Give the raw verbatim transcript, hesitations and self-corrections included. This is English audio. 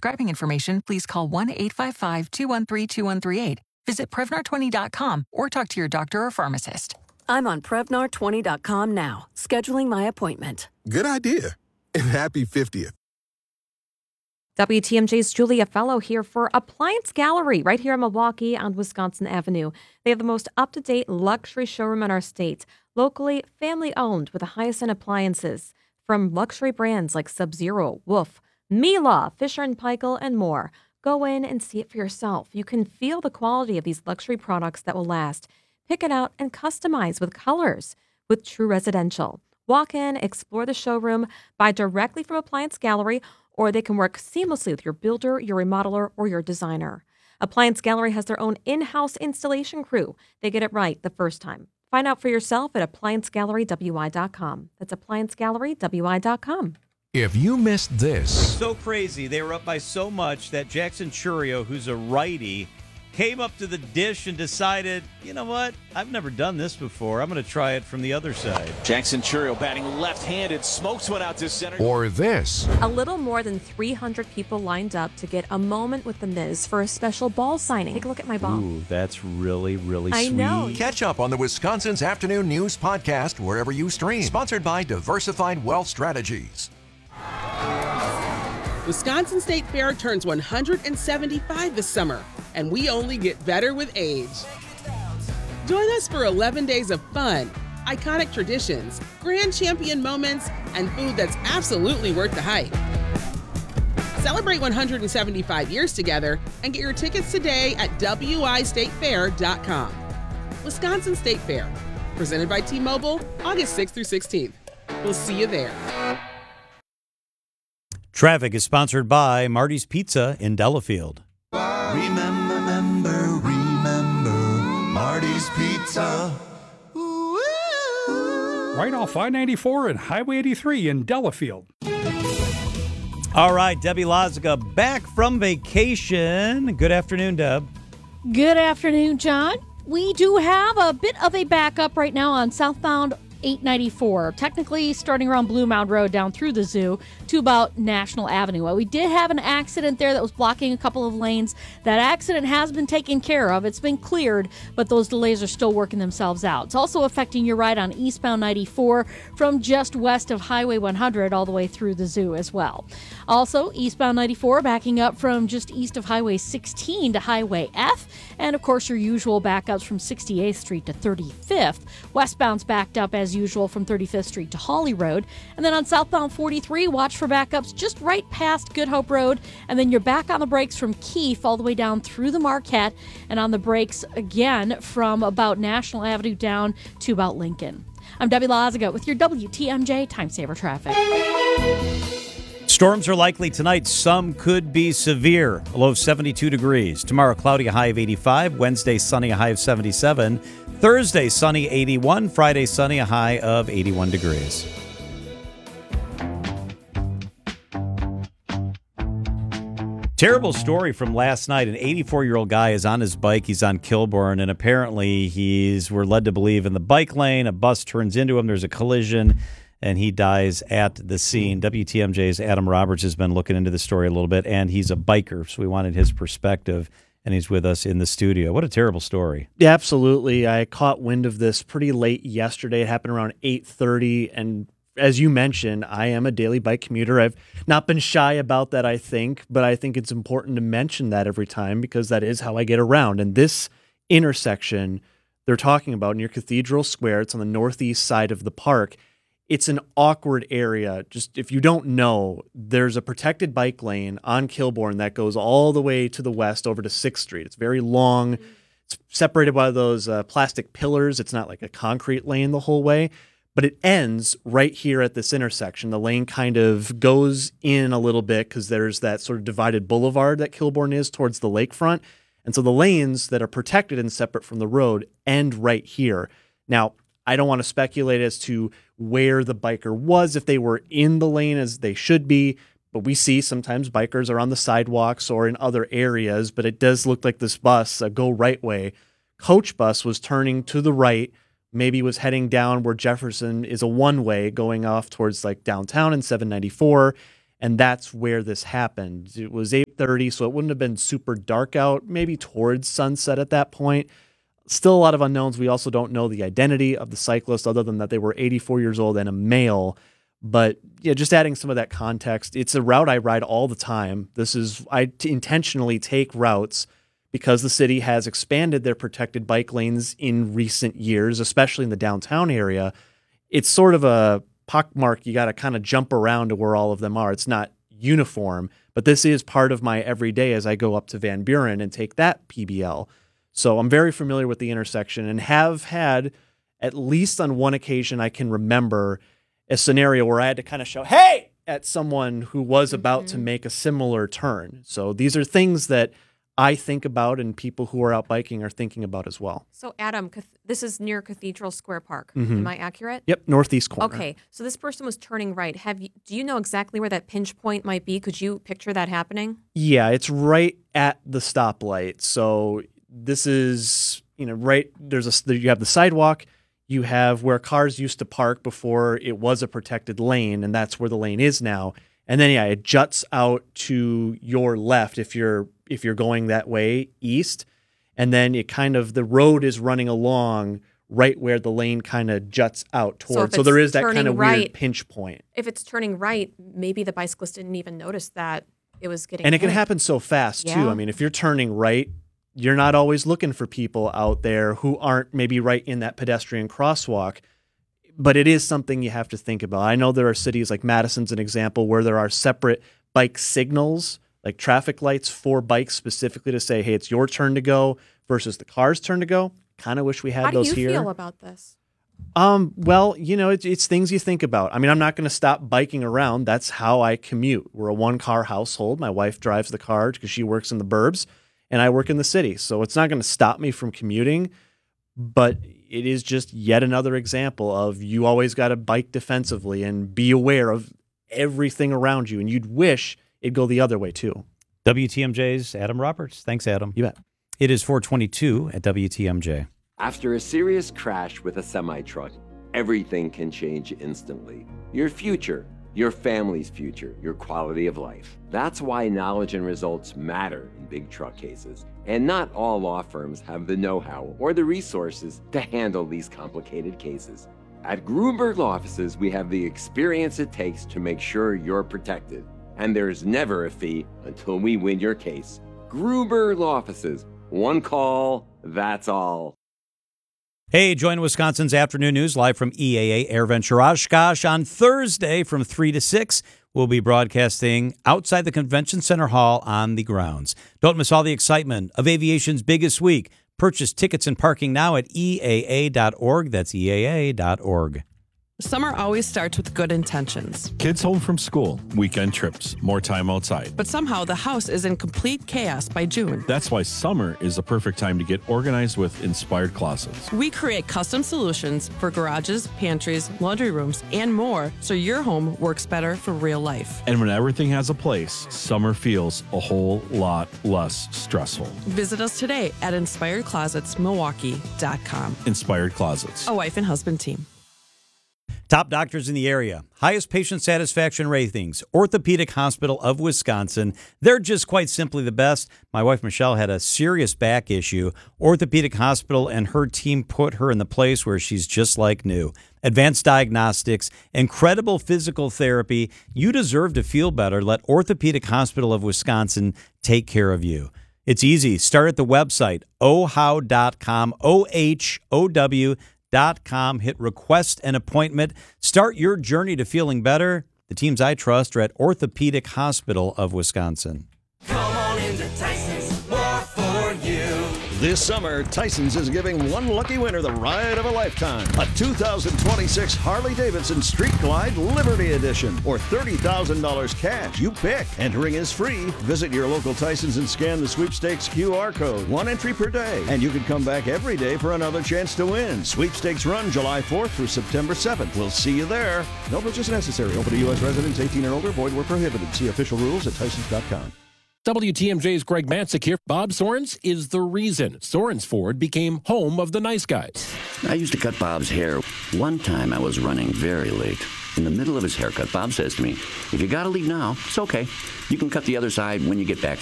prescribing information, please call one eight five five, two one three, two one three eight. Visit Prevnar twenty dot com or talk to your doctor or pharmacist. I'm on Prevnar twenty dot com now, scheduling my appointment. Good idea. And happy fiftieth. W T M J's Julia Fellow here for Appliance Gallery right here in Milwaukee on Wisconsin Avenue. They have the most up-to-date luxury showroom in our state, locally family-owned with the highest-end appliances from luxury brands like Sub-Zero, Wolf, Miele, Fisher and Paykel, and more. Go in and see it for yourself. You can feel the quality of these luxury products that will last. Pick it out and customize with colors with True Residential. Walk in, explore the showroom, buy directly from Appliance Gallery, or they can work seamlessly with your builder, your remodeler, or your designer. Appliance Gallery has their own in-house installation crew. They get it right the first time. Find out for yourself at appliance gallery w i dot com. That's appliance gallery w i dot com. If you missed this. So crazy. They were up by so much that Jackson Chourio, who's a righty, came up to the dish and decided, you know what? I've never done this before. I'm going to try it from the other side. Jackson Chourio batting left-handed, smokes one out to center. Or this. A little more than three hundred people lined up to get a moment with The Miz for a special ball signing. Take a look at my ball. Ooh, that's really, really I sweet. know. Catch up on the Wisconsin's Afternoon News podcast wherever you stream. Sponsored by Diversified Wealth Strategies. Wisconsin State Fair turns one hundred seventy-five this summer, and we only get better with age. Join us for eleven days of fun, iconic traditions, grand champion moments, and food that's absolutely worth the hype. Celebrate one hundred seventy-five years together and get your tickets today at w i state fair dot com. Wisconsin State Fair, presented by T-Mobile, August sixth through sixteenth. We'll see you there. Traffic is sponsored by Marty's Pizza in Delafield. Remember, remember, remember Marty's Pizza. Right off I ninety-four and Highway eighty-three in Delafield. All right, Debbie Lozica back from vacation. Good afternoon, Deb. Good afternoon, John. We do have a bit of a backup right now on southbound eight ninety-four, technically starting around Blue Mound Road down through the zoo to about National Avenue. Well, we did have an accident there that was blocking a couple of lanes. That accident has been taken care of. It's been cleared, but those delays are still working themselves out. It's also affecting your ride on eastbound ninety-four from just west of Highway one hundred all the way through the zoo as well. Also, eastbound ninety-four backing up from just east of Highway sixteen to Highway F, and of course your usual backups from sixty-eighth Street to thirty-fifth. Westbound's backed up as usual from thirty-fifth Street to Holly Road. And then on southbound forty-three, watch for backups just right past Good Hope Road. And then you're back on the brakes from Keefe all the way down through the Marquette, and on the brakes again from about National Avenue down to about Lincoln. I'm Debbie Lozica with your W T M J Time Saver Traffic. Storms are likely tonight. Some could be severe. A low of seventy-two degrees. Tomorrow, cloudy, a high of eighty-five. Wednesday, sunny, a high of seventy-seven. Thursday, sunny, eighty-one. Friday, sunny, a high of eighty-one degrees. Terrible story from last night. An eighty-four-year-old guy is on his bike. He's on Kilbourne, and apparently he's, we're led to believe, in the bike lane. A bus turns into him. There's a collision, and he dies at the scene. W T M J's Adam Roberts has been looking into the story a little bit, and he's a biker, so we wanted his perspective, and he's with us in the studio. What a terrible story. Yeah, absolutely. I caught wind of this pretty late yesterday. It happened around eight thirty, and as you mentioned, I am a daily bike commuter. I've not been shy about that, I think, but I think it's important to mention that every time because that is how I get around. And this intersection they're talking about near Cathedral Square, it's on the northeast side of the park. It's an awkward area. Just if you don't know, there's a protected bike lane on Kilbourne that goes all the way to the west over to sixth Street. It's very long. It's separated by those uh, plastic pillars. It's not like a concrete lane the whole way, but it ends right here at this intersection. The lane kind of goes in a little bit because there's that sort of divided boulevard that Kilbourne is towards the lakefront. And so the lanes that are protected and separate from the road end right here. Now, I don't want to speculate as to where the biker was, if they were in the lane as they should be, but we see sometimes bikers are on the sidewalks or in other areas, but it does look like this bus, a go right way, coach bus, was turning to the right, maybe was heading down where Jefferson is a one-way going off towards like downtown in seven ninety-four, And that's where this happened. It was eight thirty, so it wouldn't have been super dark out, maybe towards sunset at that point. Still a lot of unknowns. We also don't know the identity of the cyclist other than that they were eighty-four years old and a male. But yeah, just adding some of that context. It's a route I ride all the time. This is, I t- intentionally take routes because the city has expanded their protected bike lanes in recent years, especially in the downtown area. It's sort of a pockmark. You got to kind of jump around to where all of them are. It's not uniform, but this is part of my everyday as I go up to Van Buren and take that P B L. So I'm very familiar with the intersection and have had, at least on one occasion I can remember, a scenario where I had to kind of show, hey, at someone who was about mm-hmm. to make a similar turn. So these are things that I think about and people who are out biking are thinking about as well. So, Adam, this is near Cathedral Square Park. Mm-hmm. Am I accurate? Yep, northeast corner. Okay, so this person was turning right. Have you, do you know exactly where that pinch point might be? Could you picture that happening? Yeah, it's right at the stoplight. So this is, you know, right, there's a, you have the sidewalk, you have where cars used to park before it was a protected lane, and that's where the lane is now. And then, yeah, it juts out to your left if you're if you're going that way east. And then it kind of, the road is running along right where the lane kind of juts out towards. So, so there is that kind of right, weird pinch point. If it's turning right, maybe the bicyclist didn't even notice that it was getting And it hit. can happen so fast, yeah. too. I mean, if you're turning right, you're not always looking for people out there who aren't maybe right in that pedestrian crosswalk. But it is something you have to think about. I know there are cities like Madison's an example where there are separate bike signals, like traffic lights for bikes specifically to say, hey, it's your turn to go versus the car's turn to go. Kind of wish we had How those here. How do you here. feel about this? Um, well, you know, it's, it's things you think about. I mean, I'm not going to stop biking around. That's how I commute. We're a one-car household. My wife drives the car because she works in the burbs, and I work in the city. So it's not going to stop me from commuting, but it is just yet another example of you always got to bike defensively and be aware of everything around you, and you'd wish it'd go the other way too. W T M J's Adam Roberts. Thanks, Adam. You bet. It is four twenty-two at W T M J. After a serious crash with a semi-truck, everything can change instantly. Your future, your family's future, your quality of life. That's why knowledge and results matter in big truck cases. And not all law firms have the know-how or the resources to handle these complicated cases. At Gruberg Law Offices, we have the experience it takes to make sure you're protected. And there's never a fee until we win your case. Gruber Law Offices. One call, that's all. Hey, join Wisconsin's Afternoon News live from E A A Air Venture Oshkosh on Thursday from three to six. We'll be broadcasting outside the Convention Center Hall on the grounds. Don't miss all the excitement of aviation's biggest week. Purchase tickets and parking now at E A A dot org. That's E A A dot org. Summer always starts with good intentions. Kids home from school, weekend trips, more time outside. But somehow the house is in complete chaos by June. That's why summer is the perfect time to get organized with Inspired Closets. We create custom solutions for garages, pantries, laundry rooms, and more so your home works better for real life. And when everything has a place, summer feels a whole lot less stressful. Visit us today at inspired closets milwaukee dot com. Inspired Closets. A wife and husband team. Top doctors in the area, highest patient satisfaction ratings, Orthopedic Hospital of Wisconsin. They're just quite simply the best. My wife, Michelle, had a serious back issue. Orthopedic Hospital and her team put her in the place where she's just like new. Advanced diagnostics, incredible physical therapy. You deserve to feel better. Let Orthopedic Hospital of Wisconsin take care of you. It's easy. Start at the website, o how dot com, O H O W dot com. Hit request an appointment. Start your journey to feeling better. The teams I trust are at Orthopedic Hospital of Wisconsin. Come on into Tyson's, more for you. This summer, Tyson's is giving one lucky winner the ride of a lifetime. A two thousand twenty-six Harley-Davidson Street Glide Liberty Edition or thirty thousand dollars cash. You pick. Entering is free. Visit your local Tyson's and scan the sweepstakes Q R code. One entry per day. And you can come back every day for another chance to win. Sweepstakes run July fourth through September seventh. We'll see you there. No purchase necessary. Open to U S residents eighteen and older. Void where prohibited. See official rules at Tysons dot com. W T M J's Greg Matzik here. Bob Sorens is the reason Sorens Ford became home of the nice guys. I used to cut Bob's hair. One time I was running very late. In the middle of his haircut, Bob says to me, if you gotta leave now, it's okay. You can cut the other side when you get back